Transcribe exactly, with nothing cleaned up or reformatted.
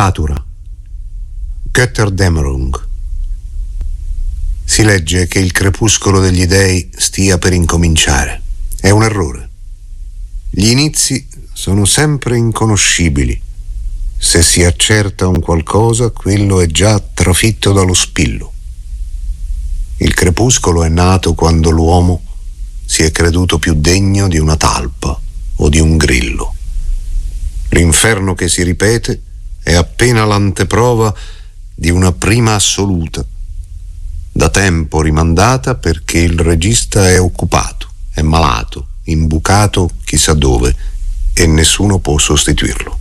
Satura, Götterdämmerung. Si legge che il crepuscolo degli dei stia per incominciare. È un errore. Gli inizi sono sempre inconoscibili. Se si accerta un qualcosa, quello è già trafitto dallo spillo. Il crepuscolo è nato quando l'uomo si è creduto più degno di una talpa o di un grillo. L'inferno che si ripete è appena l'anteprova di una prima assoluta, da tempo rimandata perché il regista è occupato, è malato, imbucato chissà dove, e nessuno può sostituirlo.